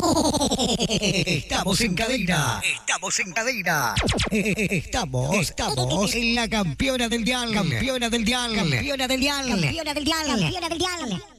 Estamos en cadena. Estamos en cadena. Estamos en la campeona del dial. Campeona del dial. Campeona del dial. Campeona del dial. Campeona del dial.